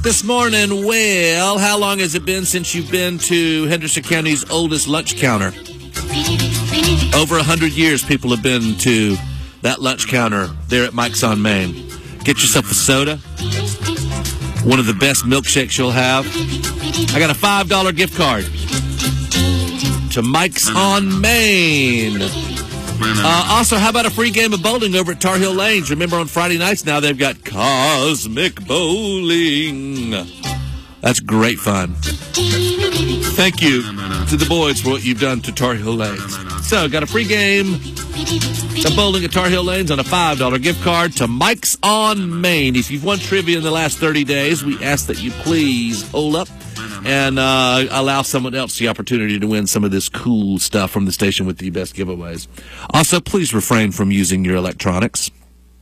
This morning, well, how long has it been since you've been to Henderson County's oldest lunch counter? Over 100 years people have been to that lunch counter there at Mike's on Main. Get yourself a soda, one of the best milkshakes you'll have. I got a $5 gift card to Mike's on Main. Also, how about a free game of bowling over at Tar Heel Lanes? Remember, on Friday nights now, they've got Cosmic Bowling. That's great fun. Thank you to the boys for what you've done to Tar Heel Lanes. So, got a free game of bowling at Tar Heel Lanes on a $5 gift card to Mike's on Main. If you've won trivia in the last 30 days, we ask that you please hold up and allow someone else the opportunity to win some of this cool stuff from the station with the best giveaways. Also, please refrain from using your electronics.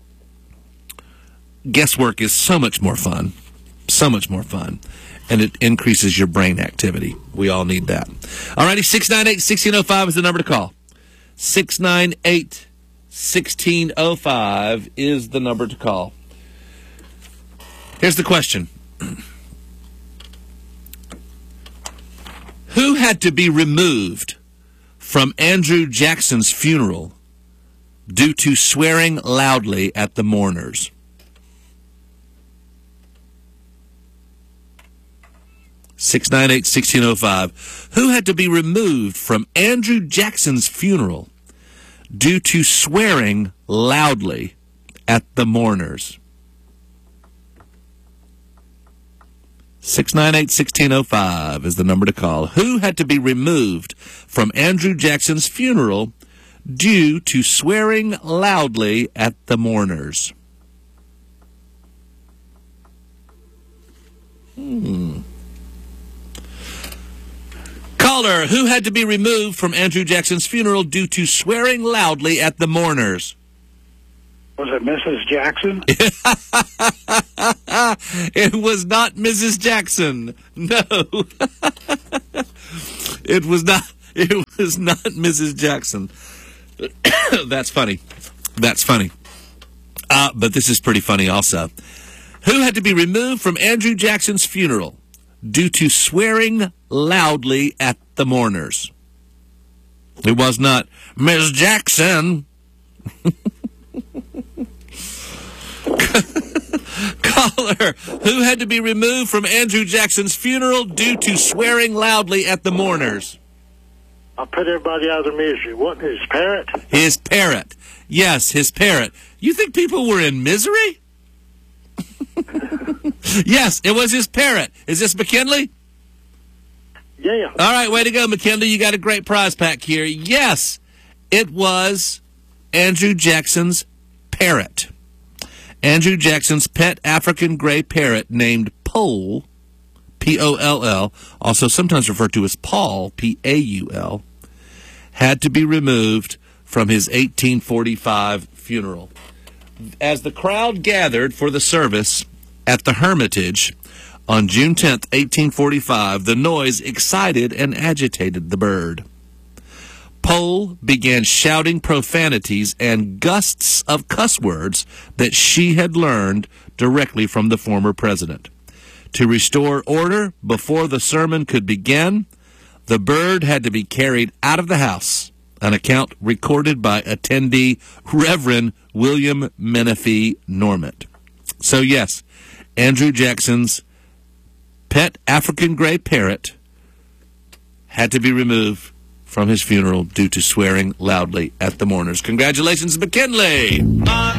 Guesswork is so much more fun, and it increases your brain activity. We all need that. All righty, 698-1605 is the number to call. 698-1605 is the number to call. Here's the question. Who had to be removed from Andrew Jackson's funeral due to swearing loudly at the mourners? (698-1605). Who had to be removed from Andrew Jackson's funeral due to swearing loudly at the mourners? 698-1605 is the number to call. Who had to be removed from Andrew Jackson's funeral due to swearing loudly at the mourners? Caller, who had to be removed from Andrew Jackson's funeral due to swearing loudly at the mourners? Was it Mrs. Jackson? It was not Mrs. Jackson. No. It was not Mrs. Jackson. That's funny. But this is pretty funny also. Who had to be removed from Andrew Jackson's funeral due to swearing loudly at the mourners? It was not Ms. Jackson. Caller, who had to be removed from Andrew Jackson's funeral due to swearing loudly at the mourners? I'll put everybody out of their misery. What, his parrot? His parrot. Yes, his parrot. You think people were in misery? Yes, it was his parrot. Is this McKinley? Yeah. All right, way to go, McKinley. You got a great prize pack here. Yes, it was Andrew Jackson's parrot. Andrew Jackson's pet African gray parrot named Poll, P-O-L-L, also sometimes referred to as Paul, P-A-U-L, had to be removed from his 1845 funeral. As the crowd gathered for the service at the Hermitage on June 10th, 1845, the noise excited and agitated the bird. Poll began shouting profanities and gusts of cuss words that she had learned directly from the former president. To restore order before the sermon could begin, the bird had to be carried out of the house, an account recorded by attendee Reverend William Menifee Normant. So yes, Andrew Jackson's pet African gray parrot had to be removed from his funeral due to swearing loudly at the mourners. Congratulations, McKinley!